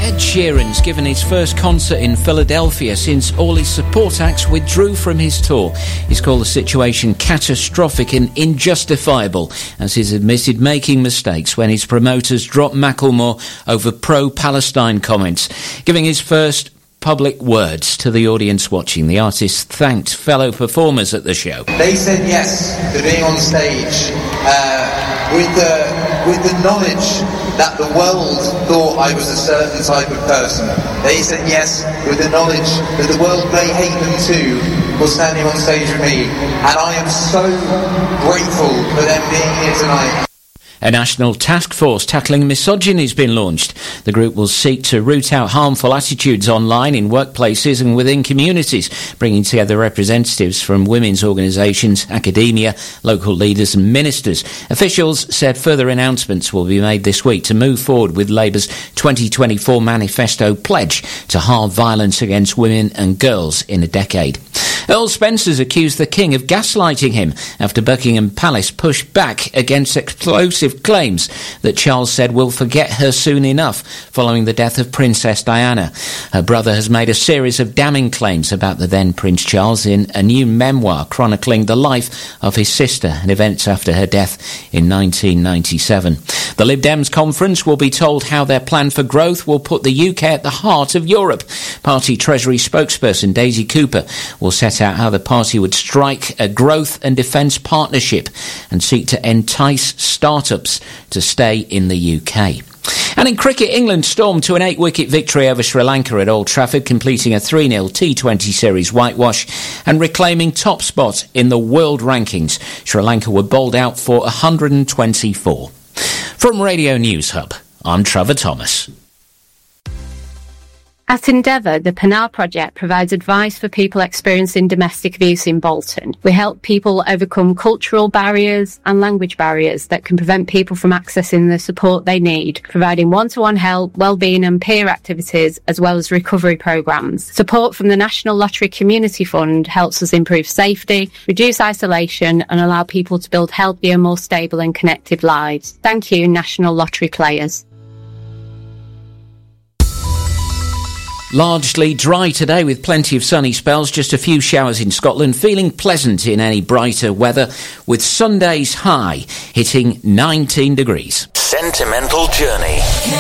Ed Sheeran's given his first concert in Philadelphia since all his support acts withdrew from his tour. He's called the situation catastrophic and injustifiable, as he's admitted making mistakes when his promoters dropped Macklemore over pro-Palestine comments. Giving his first public words to the audience watching, the artist thanked fellow performers at the show. They said yes to being on stage with the knowledge that the world thought I was a certain type of person. They said yes with the knowledge that the world may hate them too for standing on stage with me. And I am so grateful for them being here tonight. A national task force tackling misogyny has been launched. The group will seek to root out harmful attitudes online, in workplaces and within communities, bringing together representatives from women's organisations, academia, local leaders and ministers. Officials said further announcements will be made this week to move forward with Labour's 2024 manifesto pledge to halve violence against women and girls in a decade. Earl Spencer's accused the King of gaslighting him after Buckingham Palace pushed back against explosive claims that Charles said will forget her soon enough following the death of Princess Diana. Her brother has made a series of damning claims about the then Prince Charles in a new memoir chronicling the life of his sister and events after her death in 1997. The Lib Dems conference will be told how their plan for growth will put the UK at the heart of Europe. Party Treasury spokesperson Daisy Cooper will set out how the party would strike a growth and defence partnership and seek to entice start-ups to stay in the UK. And in cricket, England stormed to an 8-wicket victory over Sri Lanka at Old Trafford, completing a 3-0 T20 series whitewash and reclaiming top spot in the world rankings. Sri Lanka were bowled out for 124. From Radio News Hub, I'm Trevor Thomas. At Endeavour, the Pinar Project provides advice for people experiencing domestic abuse in Bolton. We help people overcome cultural barriers and language barriers that can prevent people from accessing the support they need, providing one-to-one help, wellbeing and peer activities, as well as recovery programmes. Support from the National Lottery Community Fund helps us improve safety, reduce isolation and allow people to build healthier, more stable and connected lives. Thank you, National Lottery players. Largely dry today with plenty of sunny spells, just a few showers in Scotland, feeling pleasant in any brighter weather, with Sunday's high hitting 19 degrees. Sentimental Journey.